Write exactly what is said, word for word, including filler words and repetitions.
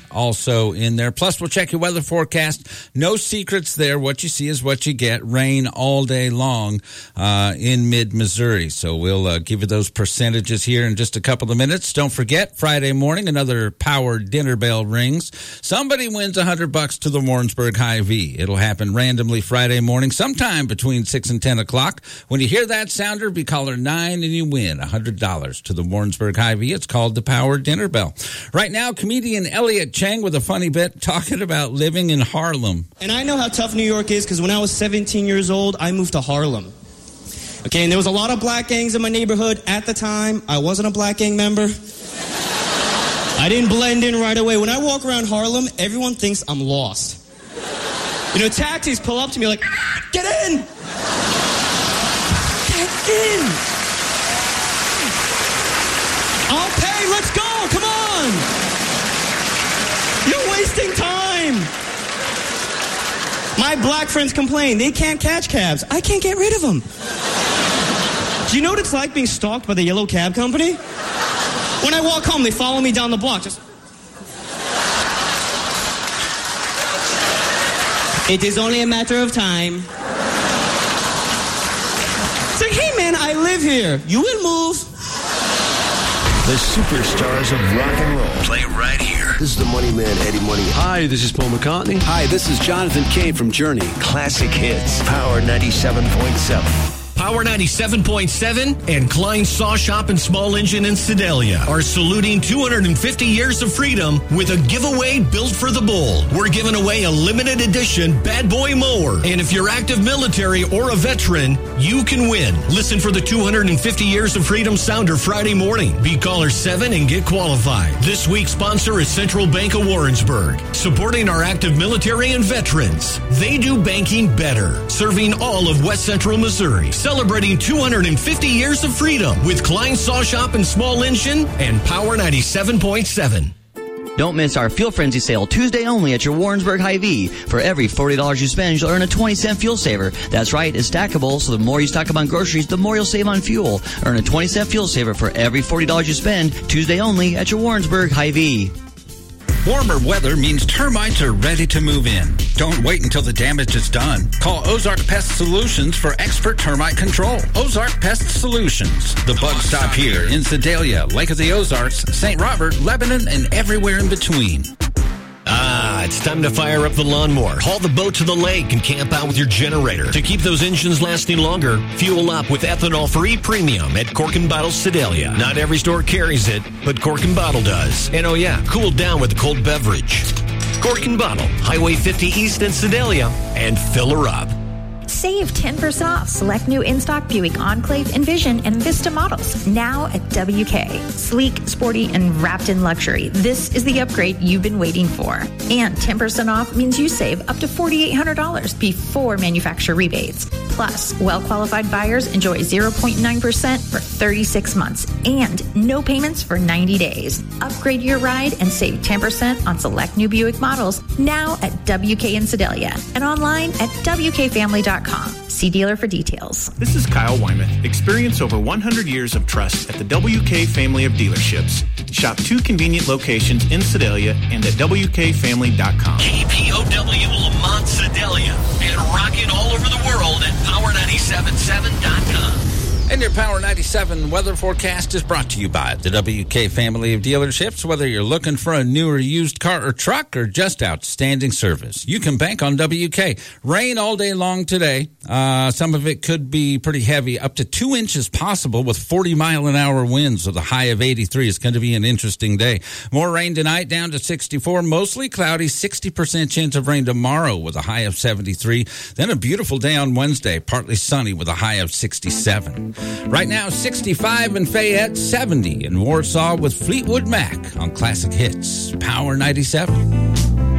also in there. Plus, we'll check your weather forecast. No secrets there. What you see is what you get. Rain all day long uh, in mid-Missouri. So we'll uh, give you those percentages here in just a couple of minutes. Don't forget, Friday morning, another Power Dinner Bell rings. Somebody wins one hundred bucks to the Warrensburg Hy-Vee. It'll happen randomly Friday morning, sometime between six and ten o'clock. When you hear that sounder, be caller nine and you win one hundred dollars to the Warrensburg Hy-Vee. It's called the Power Dinner Bell. Right now, comedian Elliot Chang with a funny bit talking about living in Harlem. And I know how tough New York is because when I was seventeen years old, I moved to Harlem. Okay, and there was a lot of black gangs in my neighborhood at the time. I wasn't a black gang member. I didn't blend in right away. When I walk around Harlem, everyone thinks I'm lost. You know, taxis pull up to me like, get in! Get in! I'll pay, let's go, come on! You're wasting time! My black friends complain, they can't catch cabs. I can't get rid of them. Do you know what it's like being stalked by the yellow cab company? When I walk home, they follow me down the block, just... It is only a matter of time. It's like, hey man, I live here. You will move. The superstars of rock and roll play right here. This is the Money Man, Eddie Money. Hi, this is Paul McCartney. Hi, this is Jonathan Cain from Journey. Classic hits. Power ninety-seven point seven. Power ninety-seven point seven and Klein Saw Shop and Small Engine in Sedalia are saluting two hundred fifty years of freedom with a giveaway built for the bull. We're giving away a limited edition Bad Boy mower. And if you're active military or a veteran, you can win. Listen for the two hundred fifty years of freedom sounder Friday morning. Be caller seven and get qualified. This week's sponsor is Central Bank of Warrensburg, supporting our active military and veterans. They do banking better, serving all of West Central Missouri. Celebrating two hundred fifty years of freedom with Klein Saw Shop and Small Engine and Power ninety-seven point seven. Don't miss our Fuel Frenzy sale Tuesday only at your Warrensburg Hy-Vee. For every forty dollars you spend, you'll earn a twenty cent fuel saver. That's right, it's stackable, so the more you stock up on groceries, the more you'll save on fuel. Earn a twenty cent fuel saver for every forty dollars you spend Tuesday only at your Warrensburg Hy-Vee. Warmer weather means termites are ready to move in. Don't wait until the damage is done. Call Ozark Pest Solutions for expert termite control. Ozark Pest Solutions. The bug stop here in Sedalia, Lake of the Ozarks, Saint Robert, Lebanon, and everywhere in between. Ah, it's time to fire up the lawnmower, haul the boat to the lake, and camp out with your generator. To keep those engines lasting longer, fuel up with ethanol-free premium at Cork and Bottle Sedalia. Not every store carries it, but Cork and Bottle does. And oh yeah, cool down with a cold beverage. Cork and Bottle, Highway fifty East in Sedalia, and fill her up. Save ten percent off select new in-stock Buick Enclave, Envision, and Vista models now at W K. Sleek, sporty, and wrapped in luxury. This is the upgrade you've been waiting for. And ten percent off means you save up to four thousand eight hundred dollars before manufacturer rebates. Plus, well-qualified buyers enjoy zero point nine percent for thirty-six months and no payments for ninety days. Upgrade your ride and save ten percent on select new Buick models now at W K in Sedalia and online at W K family dot com. See dealer for details. This is Kyle Wyman. Experience over one hundred years of trust at the W K family of dealerships. Shop two convenient locations in Sedalia and at W K family dot com. K P O W Lamont Sedalia and rocking all over the world at power nine seven seven dot com. And your Power ninety-seven weather forecast is brought to you by the W K family of dealerships. Whether you're looking for a new or used car or truck or just outstanding service, you can bank on W K. Rain all day long today. Uh, some of it could be pretty heavy, up to two inches possible with forty mile an hour winds with a high of eighty-three. It's going to be an interesting day. More rain tonight, down to sixty-four. Mostly cloudy, sixty percent chance of rain tomorrow with a high of seventy-three. Then a beautiful day on Wednesday, partly sunny with a high of sixty-seven. Right now, sixty-five in Fayette, seventy in Warsaw with Fleetwood Mac on Classic Hits. Power ninety-seven.